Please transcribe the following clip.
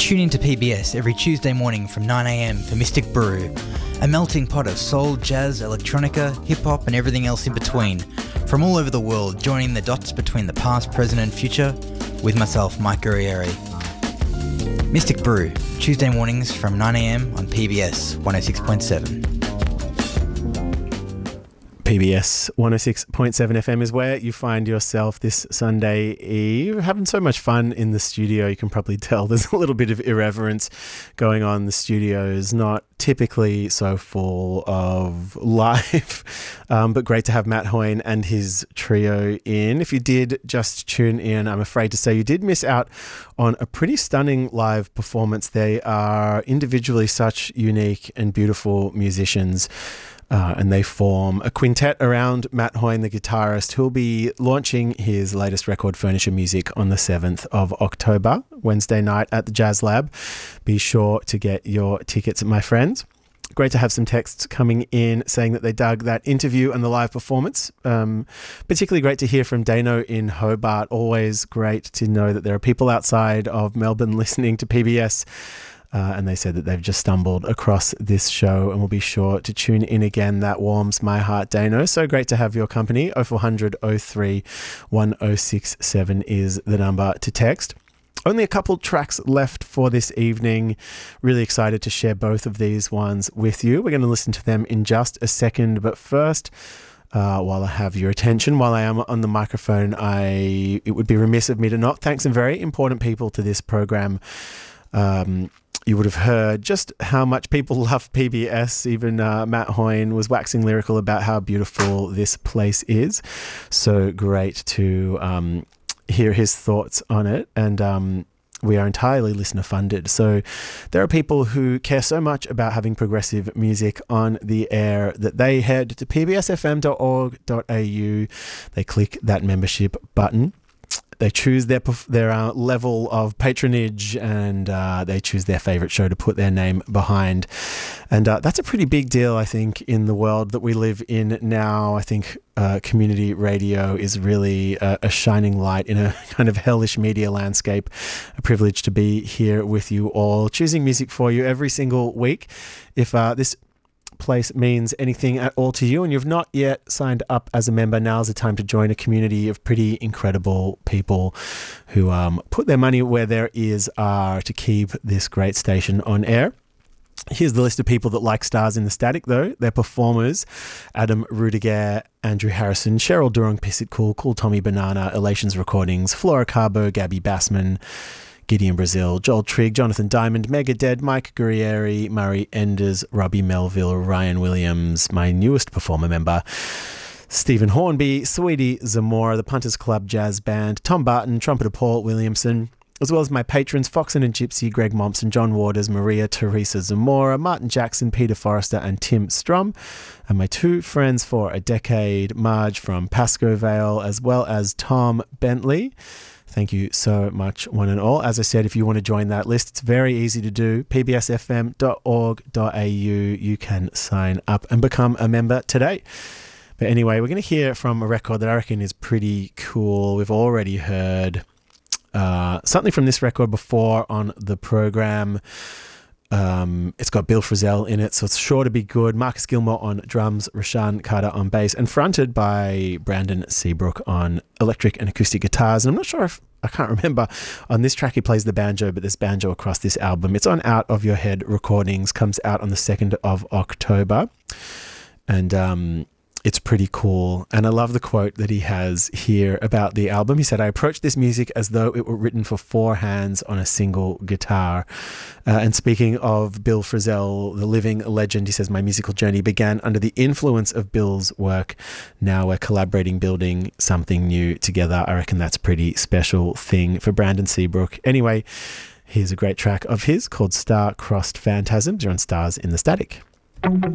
Tune into PBS every Tuesday morning from 9am for Mystic Brew, a melting pot of soul, jazz, electronica, hip-hop and everything else in between, from all over the world, joining the dots between the past, present and future, with myself, Mike Guerrieri. Mystic Brew, Tuesday mornings from 9am on PBS 106.7. PBS 106.7 FM is where you find yourself this Sunday Eve. Having so much fun in the studio, you can probably tell there's a little bit of irreverence going on. The studio is not typically so full of life, but great to have Matt Hoyne and his trio in. If you did just tune in, I'm afraid to say you did miss out on a pretty stunning live performance. They are individually such unique and beautiful musicians. And they form a quintet around Matt Hoyne, the guitarist, who'll be launching his latest record, Furniture Music, on the 7th of October, Wednesday night at the Jazz Lab. Be sure to get your tickets, my friends. Great to have some texts coming in saying that they dug that interview and the live performance. Particularly great to hear from Dano in Hobart. Always great to know that there are people outside of Melbourne listening to PBS. And they said that they've just stumbled across this show and will be sure to tune in again. That warms my heart, Dano. So great to have your company. 0400 03 1067 is the number to text. Only a couple tracks left for this evening. Really excited to share both of these ones with you. We're going to listen to them in just a second. But first, while I have your attention, while I am on the microphone, it would be remiss of me to not thank some very important people to this program. You would have heard just how much people love PBS. Even Matt Hoyne was waxing lyrical about how beautiful this place is. So great to hear his thoughts on it. And we are entirely listener funded. So there are people who care so much about having progressive music on the air that they head to pbsfm.org.au. They click that membership button. They choose their level of patronage and they choose their favourite show to put their name behind. And that's a pretty big deal, I think, in the world that we live in now. I think community radio is really a shining light in a kind of hellish media landscape. A privilege to be here with you all, choosing music for you every single week. If this place means anything at all to you and you've not yet signed up as a member, now's the time to join a community of pretty incredible people who put their money where their ears are to keep this great station on air. Here's the list of people that like Stars in the Static, though. They're performers: Adam Rudiger, Andrew Harrison, Cheryl Durong Pissit Cool, Cool Tommy Banana, Elations Recordings, Flora Carbo, Gabby Bassman, Gideon Brazil, Joel Trigg, Jonathan Diamond, Mega Dead, Mike Guerrieri, Murray Enders, Robbie Melville, Ryan Williams, my newest performer member, Stephen Hornby, Sweetie Zamora, the Punters Club Jazz Band, Tom Barton, trumpeter Paul Williamson, as well as my patrons Foxen and Gypsy, Greg Mompson, John Waters, Maria Teresa Zamora, Martin Jackson, Peter Forrester and Tim Strum, and my two friends for a decade, Marge from Pascoe Vale, as well as Tom Bentley. Thank you so much, one and all. As I said, if you want to join that list, it's very easy to do. pbsfm.org.au. You can sign up and become a member today. But anyway, we're going to hear from a record that I reckon is pretty cool. We've already heard something from this record before on the program. It's got Bill Frisell in it, so it's sure to be good. Marcus Gilmore on drums, Rashaan Carter on bass, and fronted by Brandon Seabrook on electric and acoustic guitars. And I'm not sure if, I can't remember, on this track he plays the banjo, but there's banjo across this album. It's on Out of Your Head Recordings, comes out on the 2nd of October. And it's pretty cool. And I love the quote that he has here about the album. He said, "I approached this music as though it were written for four hands on a single guitar." And speaking of Bill Frisell, the living legend, he says, "My musical journey began under the influence of Bill's work. Now we're collaborating, building something new together." I reckon that's a pretty special thing for Brandon Seabrook. Anyway, here's a great track of his called Star-Crossed Phantasms. You're on Stars in the Static.